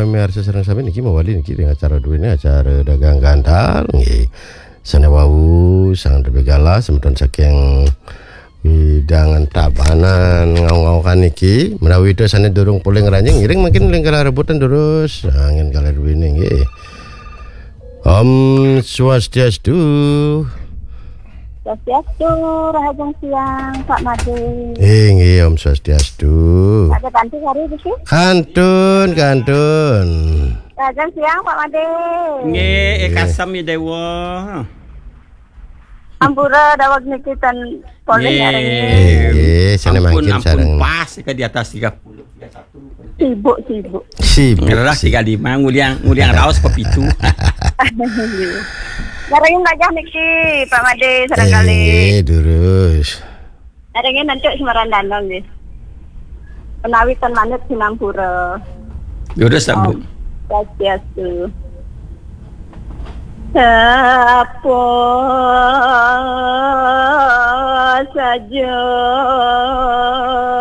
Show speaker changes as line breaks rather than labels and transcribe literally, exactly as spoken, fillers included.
pamirsa sareng sami niki mawali niki dengan acara dua ini acara dagang gandal nggih. Sana wau sang begala semeton saking hidangan tabanan ngau-ngaukan niki menawi itu sana durung puling ranjing ngiring mungkin lingkar rebutan terus angin kaler dua ini nggih. Om Swastiastu.
Swastiastu, rahajeng siang Pak Made.
Eh, nggih Om Swastiastu.
Ada kantin hari ini sih?
Kantun, kantun.
Rahajeng siang Pak Made.
Nggih, kasam ya dewa.
Ampura dawag niki tan poleng hari ini.
Eh, nggih, sana makin sareng.
Pas ke di atas tiga puluh.
Sibuk, sibuk.
Sibuk.
Ngerah tiga puluh lima nguliang nguliang raos pepitu.
Ngarengin aja niki Pak Made sareng kali.
Eh, terus.
Ngarengin nanti Semarang Danang nggih. Menawi ten manut Sinampura.
Yaudah sabuk.
Swastiastu. Apa saja